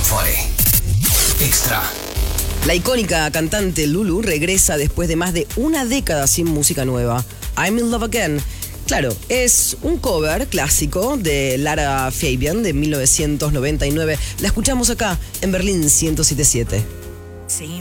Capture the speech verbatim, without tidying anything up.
Funny. Extra. La icónica cantante Lulu regresa después de más de una década sin música nueva. I'm in Love Again. Claro, es un cover clásico de Lara Fabian de mil novecientos noventa y nueve. La escuchamos acá en Berlín ciento siete punto siete.